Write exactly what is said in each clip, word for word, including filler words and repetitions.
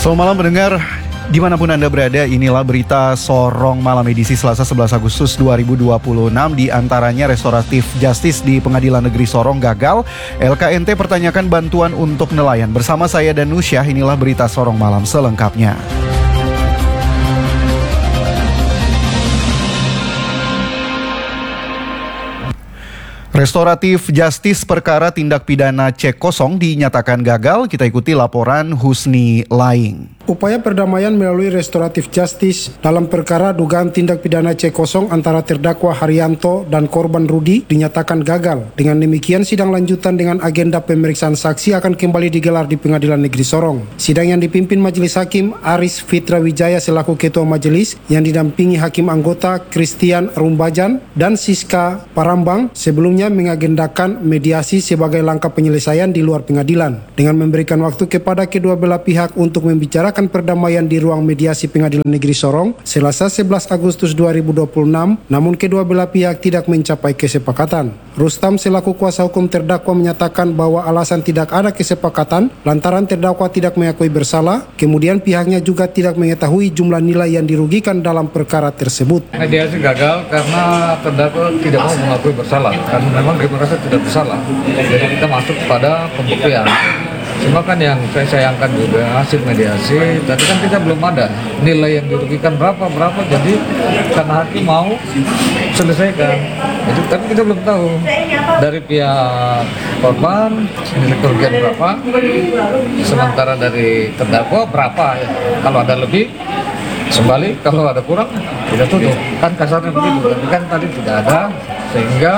Selamat malam pendengar, dimanapun Anda berada, inilah berita Sorong Malam edisi Selasa sebelas Agustus dua ribu dua puluh enam. Di antaranya restoratif justice di Pengadilan Negeri Sorong gagal, L K N T pertanyakan bantuan untuk nelayan. Bersama saya dan Nusyah, inilah berita Sorong Malam selengkapnya. Restoratif Justice perkara tindak pidana cek kosong dinyatakan gagal. Kita ikuti laporan Husni Laing. Upaya perdamaian melalui restoratif justice dalam perkara dugaan tindak pidana cek kosong antara terdakwa Haryanto dan korban Rudi dinyatakan gagal. Dengan demikian, sidang lanjutan dengan agenda pemeriksaan saksi akan kembali digelar di Pengadilan Negeri Sorong. Sidang yang dipimpin Majelis Hakim Aris Fitra Wijaya selaku Ketua Majelis, yang didampingi Hakim Anggota Christian Rumbajan dan Siska Parambang, sebelumnya mengagendakan mediasi sebagai langkah penyelesaian di luar pengadilan, dengan memberikan waktu kepada kedua belah pihak untuk membicarakan perdamaian di ruang mediasi Pengadilan Negeri Sorong Selasa sebelas Agustus dua ribu dua puluh enam, namun kedua belah pihak tidak mencapai kesepakatan. Rustam selaku kuasa hukum terdakwa menyatakan bahwa alasan tidak ada kesepakatan lantaran terdakwa tidak mengakui bersalah, kemudian pihaknya juga tidak mengetahui jumlah nilai yang dirugikan dalam perkara tersebut. Mediasi gagal karena terdakwa tidak mau mengakui bersalah, karena memang dia merasa tidak bersalah. Jadi kita masuk pada pembuktian. Cuma kan yang saya sayangkan juga hasil mediasi, tadi kan kita belum ada nilai yang dirugikan berapa-berapa, jadi karena hakim mau selesaikan. Itu tapi kita belum tahu dari pihak korban nilai kerugian berapa, sementara dari terdakwa berapa. Ya. Kalau ada lebih, kembali, kalau ada kurang, tidak tutup. Kan kasarnya begitu, tapi kan tadi tidak ada, sehingga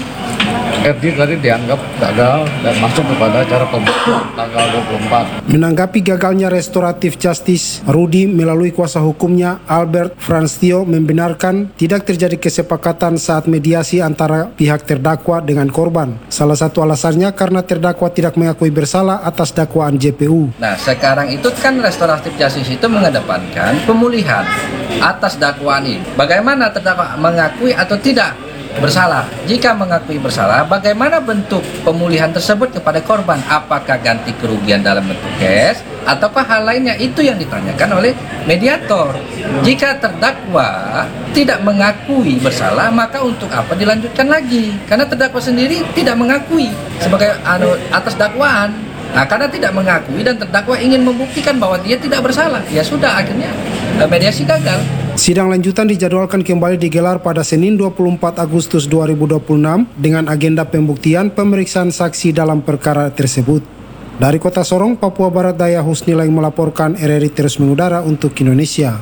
R D tadi dianggap gagal dan masuk kepada acara pembuktian tanggal dua puluh empat. Menanggapi gagalnya restoratif justice, Rudi melalui kuasa hukumnya Albert Franstio membenarkan tidak terjadi kesepakatan saat mediasi antara pihak terdakwa dengan korban. Salah satu alasannya karena terdakwa tidak mengakui bersalah atas dakwaan J P U. Nah, sekarang itu kan restoratif justice itu mengedepankan pemulihan atas dakwaan ini. Bagaimana terdakwa mengakui atau tidak bersalah? Jika mengakui bersalah, bagaimana bentuk pemulihan tersebut kepada korban? Apakah ganti kerugian dalam bentuk cash ataukah hal lainnya? Itu yang ditanyakan oleh mediator. Jika terdakwa tidak mengakui bersalah, maka untuk apa dilanjutkan lagi? Karena terdakwa sendiri tidak mengakui sebagai atas dakwaan. Nah, karena tidak mengakui dan terdakwa ingin membuktikan bahwa dia tidak bersalah, ya sudah, akhirnya mediasi gagal. Sidang lanjutan dijadwalkan kembali digelar pada Senin dua puluh empat Agustus dua ribu dua puluh enam dengan agenda pembuktian pemeriksaan saksi dalam perkara tersebut. Dari Kota Sorong, Papua Barat Daya, Husni Laing melaporkan. R R I terus mengudara untuk Indonesia.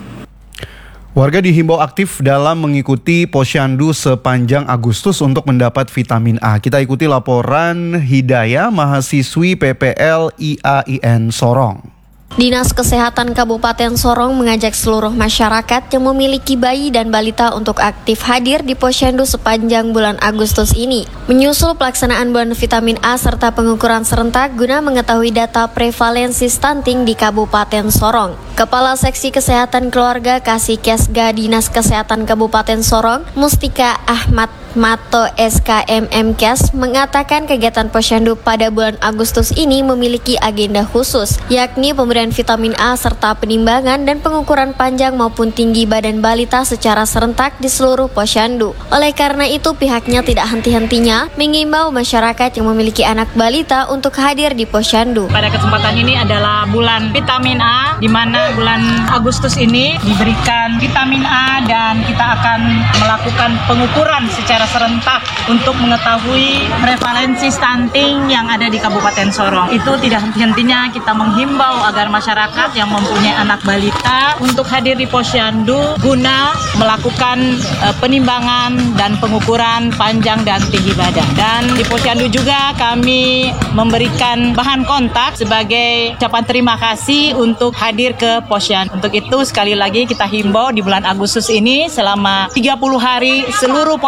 Warga dihimbau aktif dalam mengikuti Posyandu sepanjang Agustus untuk mendapat vitamin A. Kita ikuti laporan Hidayah, mahasiswi P P L I A I N Sorong. Dinas Kesehatan Kabupaten Sorong mengajak seluruh masyarakat yang memiliki bayi dan balita untuk aktif hadir di Posyandu sepanjang bulan Agustus ini. Menyusul pelaksanaan bulan vitamin A serta pengukuran serentak guna mengetahui data prevalensi stunting di Kabupaten Sorong. Kepala Seksi Kesehatan Keluarga Kasih-Kesga Dinas Kesehatan Kabupaten Sorong, Mustika Ahmad Mato S K M M Kes, mengatakan kegiatan Posyandu pada bulan Agustus ini memiliki agenda khusus, yakni pemberian vitamin A serta penimbangan dan pengukuran panjang maupun tinggi badan balita secara serentak di seluruh Posyandu. Oleh karena itu, pihaknya tidak henti-hentinya mengimbau masyarakat yang memiliki anak balita untuk hadir di Posyandu. Pada kesempatan ini adalah bulan vitamin A, di mana bulan Agustus ini diberikan vitamin A dan kita akan melakukan pengukuran secara serentak untuk mengetahui prevalensi stunting yang ada di Kabupaten Sorong. Itu tidak henti-hentinya kita menghimbau agar masyarakat yang mempunyai anak balita untuk hadir di Posyandu guna melakukan uh, penimbangan dan pengukuran panjang dan tinggi badan. Dan di Posyandu juga kami memberikan bahan kontak sebagai ucapan terima kasih untuk hadir ke Posyandu. Untuk itu sekali lagi kita himbau di bulan Agustus ini selama tiga puluh hari seluruh Posyandu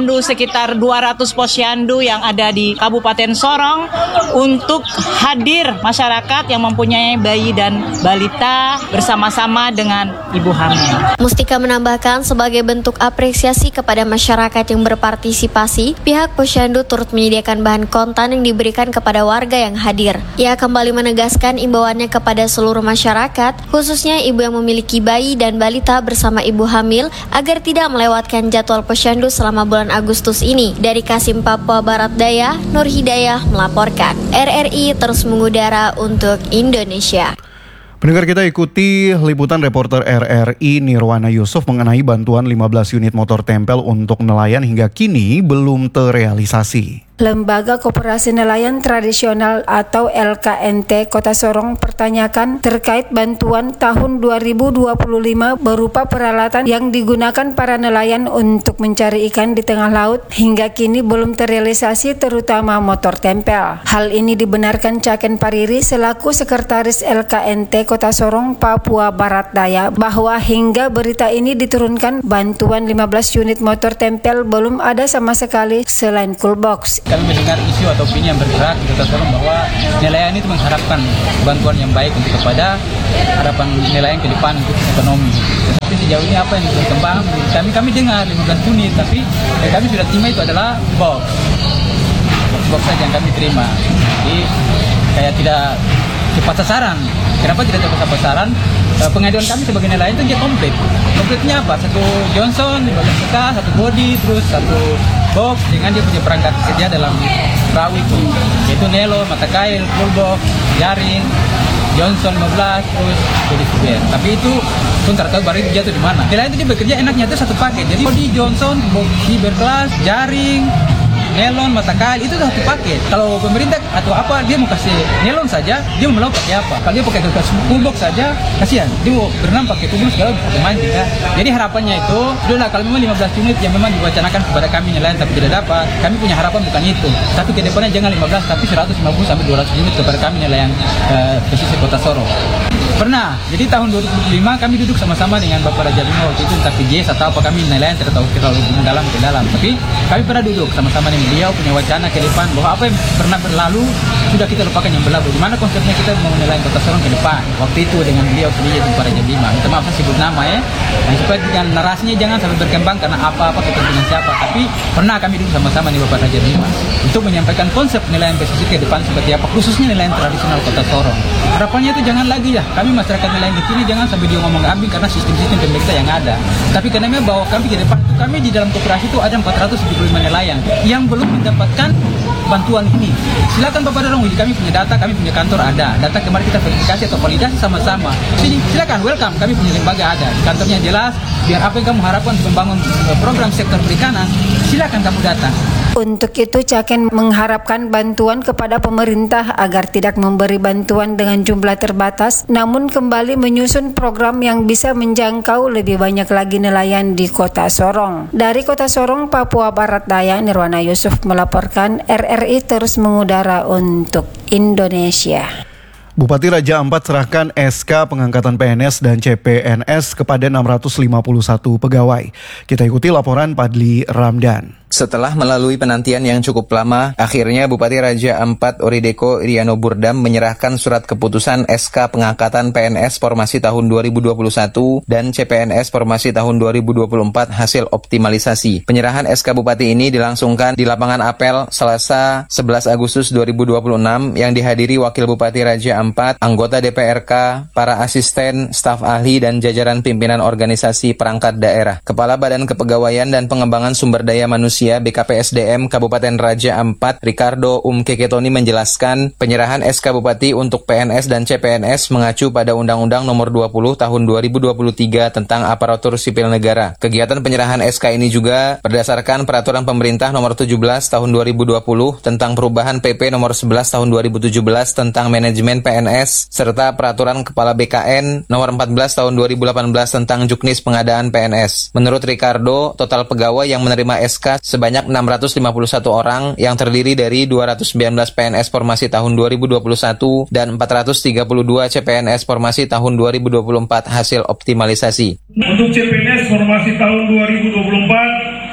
posyandu sekitar dua ratus posyandu yang ada di Kabupaten Sorong untuk hadir masyarakat yang mempunyai bayi dan balita bersama-sama dengan ibu hamil. Mustika menambahkan sebagai bentuk apresiasi kepada masyarakat yang berpartisipasi, pihak posyandu turut menyediakan bahan kontan yang diberikan kepada warga yang hadir. Ia kembali menegaskan imbauannya kepada seluruh masyarakat, khususnya ibu yang memiliki bayi dan balita bersama ibu hamil, agar tidak melewatkan jadwal posyandu selama bulan Agustus ini. Dari Kasim, Papua Barat Daya, Nur Hidayah melaporkan. R R I terus mengudara untuk Indonesia. Pendengar, kita ikuti liputan reporter R R I Nirwana Yusuf mengenai bantuan lima belas unit motor tempel untuk nelayan hingga kini belum terrealisasi. Lembaga Koperasi Nelayan Tradisional atau L K N T Kota Sorong pertanyakan terkait bantuan tahun dua ribu dua puluh lima berupa peralatan yang digunakan para nelayan untuk mencari ikan di tengah laut hingga kini belum terrealisasi, terutama motor tempel. Hal ini dibenarkan Caken Pariri selaku Sekretaris L K N T Kota Sorong, Papua Barat Daya, bahwa hingga berita ini diturunkan bantuan lima belas unit motor tempel belum ada sama sekali selain coolbox. Kami mendengar isu atau opini yang bergerak di Kota Sorong bahwa nelayan itu mengharapkan bantuan yang baik untuk kepada harapan nelayan ke depan untuk ekonomi. Tapi sejauh ini apa yang berkembang, kami kami dengar lima belas unit, tapi yang kami sudah terima itu adalah box. Box saja yang kami terima. Jadi kayak tidak tepat sasaran. Kenapa tidak tepat sasaran? Pengaduan kami sebagai nelayan itu dia komplit. Komplitnya apa? Satu Johnson, lima belas juta, satu body, terus satu box dengan dia punya perangkat kerja dalam perahu itu, yaitu nelo, mata kail, full box, jaring, Johnson lima belas, terus body square. Tapi itu pun tak tahu baru itu jatuh di mana. Nelayan itu dia bekerja enaknya itu satu paket. Jadi body Johnson, box fiberglass, jaring, nelon, mata kail itu satu paket. Kalau pemerintah atau apa dia mau kasih nelon saja, dia mau melakukan pakai apa? Kalau dia pakai full box saja, kasihan. Dia mau berenang pakai full box segala pakai mancing kan. Jadi harapannya itu, sudahlah kalau memang lima belas unit yang memang diwacanakan kepada kami nelayan tapi tidak dapat, kami punya harapan bukan itu. Tapi ke depannya jangan lima belas tapi seratus lima puluh sampai dua ratus unit kepada kami nelayan uh, pesisir Kota Sorong. Pernah. Jadi tahun dua ribu lima kami duduk sama-sama dengan Bapak Raja Bima waktu itu entah P J S atau apa, kami nelayan tidak tahu kita lebih dalam ke dalam. Tapi kami pernah duduk sama-sama dengan beliau, punya wacana ke depan bahwa apa yang pernah berlalu sudah kita lupakan yang berlalu. Gimana konsepnya kita mau nelayan Kota Sorong ke depan? Waktu itu dengan beliau sendiri Bapak Raja Bima. Minta maaf saya sebut nama ya. Nah, supaya dengan narasinya jangan sampai berkembang karena apa-apa kepentingan siapa. Tapi pernah kami duduk sama-sama dengan Bapak Raja Bima untuk menyampaikan konsep nelayan pesisir ke depan seperti apa, khususnya nelayan tradisional Kota Sorong. Harapannya itu jangan lagi ya, kami masyarakat nelayan di sini jangan sampai dia ngomong ambing karena sistem-sistem pemerintah yang ada. Tapi karena bahwa kami ke depan, kami di dalam koperasi itu ada empat ratus tujuh puluh lima nelayan yang belum mendapatkan bantuan ini. Silakan Bapak Dorong, kami punya data, kami punya kantor ada. Data kemarin kita verifikasi atau validasi sama-sama. Jadi silakan, welcome, kami punya lembaga ada. Kantornya jelas, biar apa yang kamu harapkan untuk membangun program sektor perikanan, silakan kamu datang. Untuk itu Caken mengharapkan bantuan kepada pemerintah agar tidak memberi bantuan dengan jumlah terbatas, namun kembali menyusun program yang bisa menjangkau lebih banyak lagi nelayan di Kota Sorong. Dari Kota Sorong, Papua Barat Daya, Nirwana Yusuf melaporkan. R R I terus mengudara untuk Indonesia. Bupati Raja Ampat serahkan S K pengangkatan P N S dan C P N S kepada enam ratus lima puluh satu pegawai. Kita ikuti laporan Padli Ramdan. Setelah melalui penantian yang cukup lama, akhirnya Bupati Raja Ampat Orideko Riano Burdam menyerahkan surat keputusan S K pengangkatan P N S Formasi tahun dua ribu dua puluh satu dan C P N S Formasi tahun dua ribu dua puluh empat hasil optimalisasi. Penyerahan S K Bupati ini dilangsungkan di lapangan apel Selasa sebelas Agustus dua ribu dua puluh enam yang dihadiri Wakil Bupati Raja Ampat, anggota D P R K, para asisten, staf ahli, dan jajaran pimpinan organisasi perangkat daerah. Kepala Badan Kepegawaian dan Pengembangan Sumber Daya Manusia B K P S D M Kabupaten Raja Ampat, Ricardo Umkeketoni menjelaskan penyerahan S K Bupati untuk P N S dan C P N S mengacu pada Undang-Undang Nomor dua puluh Tahun dua ribu dua puluh tiga tentang Aparatur Sipil Negara. Kegiatan penyerahan S K ini juga berdasarkan Peraturan Pemerintah Nomor tujuh belas Tahun dua ribu dua puluh tentang perubahan P P Nomor sebelas Tahun dua ribu tujuh belas tentang Manajemen P N S serta Peraturan Kepala B K N Nomor empat belas Tahun dua ribu delapan belas tentang Juknis Pengadaan P N S. Menurut Ricardo, total pegawai yang menerima S K sebanyak enam ratus lima puluh satu orang yang terdiri dari dua ratus sembilan belas P N S Formasi tahun dua ribu dua puluh satu dan empat ratus tiga puluh dua C P N S Formasi tahun dua ribu dua puluh empat hasil optimalisasi. Untuk C P N S Formasi tahun dua ribu dua puluh empat, hasil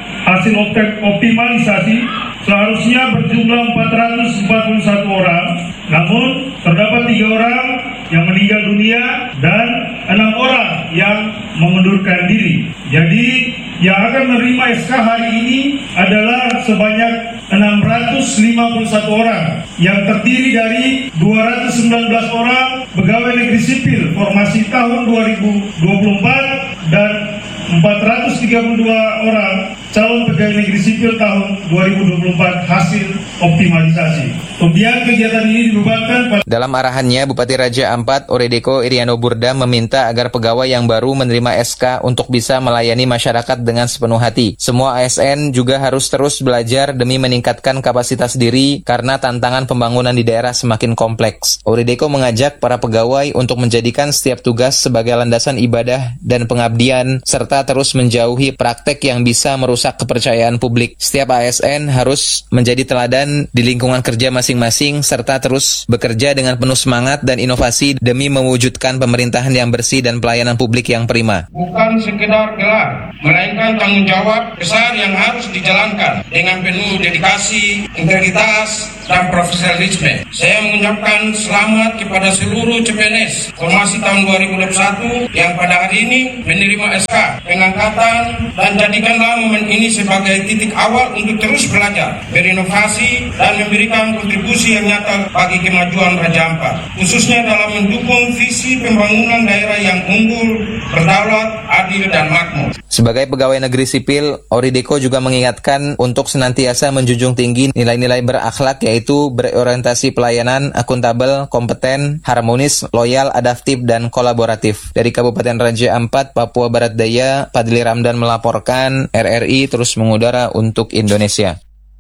hasil optimalisasi seharusnya berjumlah empat ratus empat puluh satu orang, namun terdapat tiga orang yang meninggal dunia dan enam orang yang mengundurkan diri. Jadi yang akan menerima S K hari ini adalah sebanyak enam ratus lima puluh satu orang yang terdiri dari dua ratus sembilan belas orang pegawai negeri sipil formasi tahun dua ribu dua puluh empat dan empat ratus tiga puluh dua orang calon pegawai negeri sipil tahun dua ribu dua puluh empat hasil optimalisasi. Kemudian kegiatan ini dibebankan pada... Dalam arahannya, Bupati Raja Ampat Orideko Iriano Burdam meminta agar pegawai yang baru menerima S K untuk bisa melayani masyarakat dengan sepenuh hati. Semua A S N juga harus terus belajar demi meningkatkan kapasitas diri karena tantangan pembangunan di daerah semakin kompleks. Orideko mengajak para pegawai untuk menjadikan setiap tugas sebagai landasan ibadah dan pengabdian serta terus menjauhi praktek yang bisa merusak kepercayaan publik. Setiap A S N harus menjadi teladan di lingkungan kerja masing-masing serta terus bekerja dengan penuh semangat dan inovasi demi mewujudkan pemerintahan yang bersih dan pelayanan publik yang prima. Bukan sekedar gelar, melainkan tanggung jawab besar yang harus dijalankan dengan penuh dedikasi, integritas, dan profesionalisme. Saya mengucapkan selamat kepada seluruh C P N S formasi tahun dua ribu dua puluh satu yang pada hari ini menerima S K pengangkatan, dan jadikanlah momen ini sebagai titik awal untuk terus belajar, berinovasi, dan memberikan kontribusi yang nyata bagi kemajuan Raja Ampat, khususnya dalam mendukung visi pembangunan daerah yang unggul, berdaulat, adil, dan makmur. Sebagai pegawai negeri sipil, Orideko juga mengingatkan untuk senantiasa menjunjung tinggi nilai-nilai berakhlak yaitu berorientasi pelayanan, akuntabel, kompeten, harmonis, loyal, adaptif, dan kolaboratif. Dari Kabupaten Raja Ampat, Papua Barat Daya, Padli Ramdan melaporkan, R R I terus mengudara untuk Indonesia.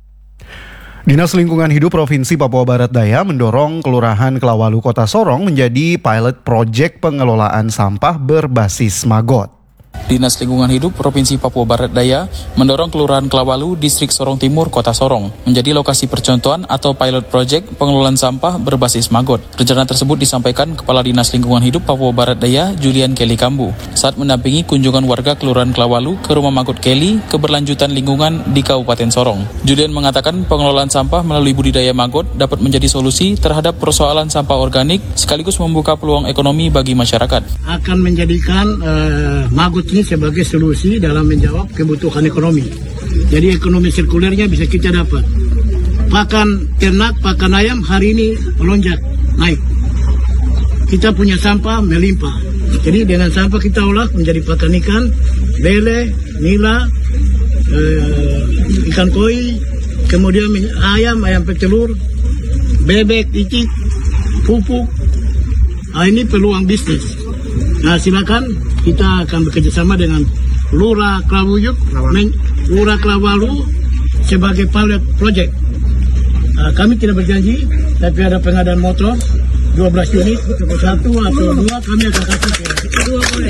Dinas Lingkungan Hidup Provinsi Papua Barat Daya mendorong Kelurahan Klawalu Kota Sorong menjadi pilot project pengelolaan sampah berbasis Magot. Dinas Lingkungan Hidup Provinsi Papua Barat Daya mendorong Kelurahan Klawalu, Distrik Sorong Timur, Kota Sorong menjadi lokasi percontohan atau pilot project pengelolaan sampah berbasis Magot. Rencana tersebut disampaikan Kepala Dinas Lingkungan Hidup Papua Barat Daya, Julian Kelly Kambu, saat mendampingi kunjungan warga Kelurahan Klawalu ke rumah Magot Kelly keberlanjutan lingkungan di Kabupaten Sorong. Julian mengatakan pengelolaan sampah melalui budidaya Magot dapat menjadi solusi terhadap persoalan sampah organik sekaligus membuka peluang ekonomi bagi masyarakat. Akan menjadikan uh, Magot ini sebagai solusi dalam menjawab kebutuhan ekonomi. Jadi ekonomi sirkulernya bisa kita dapat. Pakan ternak, pakan ayam hari ini melonjak, naik. Kita punya sampah melimpah. Jadi dengan sampah kita olah menjadi pakan ikan, lele, nila, eh, ikan koi, kemudian ayam, ayam petelur, bebek, itik, pupuk. Nah, ini peluang bisnis. Nah, silakan kita akan bekerjasama dengan Lurah Klawalu, Lurah Klawalu sebagai pilot project. Uh, kami tidak berjanji, tapi ada pengadaan motor dua belas unit, satu atau dua kami akan kasih ke dua boleh.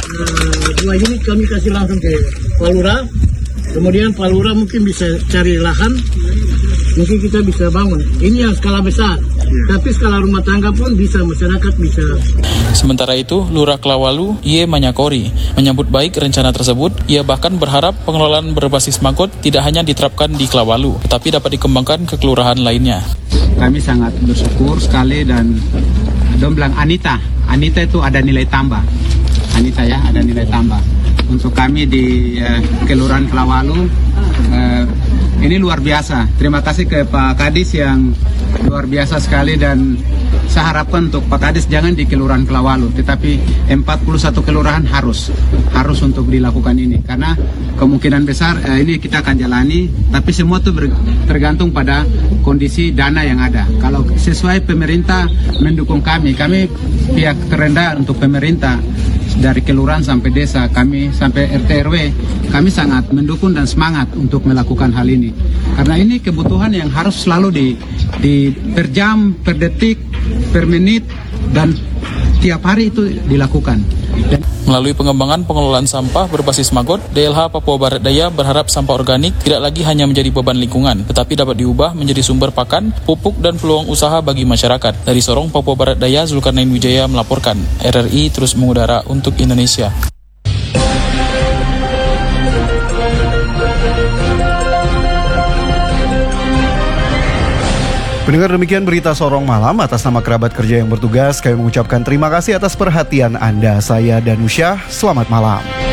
Uh, dua unit kami kasih langsung ke Pak Lurah. Kemudian Pak Lurah mungkin bisa cari lahan, mungkin kita bisa bangun. Ini yang skala besar, tapi skala rumah tangga pun bisa, masyarakat bisa. Sementara itu, Lurah Klawalu, Ye Manyakori, menyambut baik rencana tersebut. Ia bahkan berharap pengelolaan berbasis Magot tidak hanya diterapkan di Klawalu, tetapi dapat dikembangkan ke kelurahan lainnya. Kami sangat bersyukur sekali dan dong bilang Anita, Anita itu ada nilai tambah. Anita ya, ada nilai tambah. Untuk kami di uh, Kelurahan Klawalu, uh, ini luar biasa. Terima kasih ke Pak Kadis yang luar biasa sekali, dan saya harapkan untuk Pak Kadis jangan di Kelurahan Klawalu, tetapi empat puluh satu kelurahan harus harus untuk dilakukan ini, karena kemungkinan besar uh, ini kita akan jalani, tapi semua itu tergantung pada kondisi dana yang ada. Kalau sesuai pemerintah mendukung kami, kami pihak terendah untuk pemerintah dari kelurahan sampai desa, kami sampai R T R W, kami sangat mendukung dan semangat untuk melakukan hal ini. Karena ini kebutuhan yang harus selalu di, di per jam, per detik, per menit, dan tiap hari itu dilakukan. Dan melalui pengembangan pengelolaan sampah berbasis Magot, D L H Papua Barat Daya berharap sampah organik tidak lagi hanya menjadi beban lingkungan, tetapi dapat diubah menjadi sumber pakan, pupuk, dan peluang usaha bagi masyarakat. Dari Sorong, Papua Barat Daya, Zulkarnain Wijaya melaporkan. R R I terus mengudara untuk Indonesia. Pendengar, demikian berita Sorong Malam. Atas nama kerabat kerja yang bertugas, kami mengucapkan terima kasih atas perhatian Anda. Saya Danusyah, selamat malam.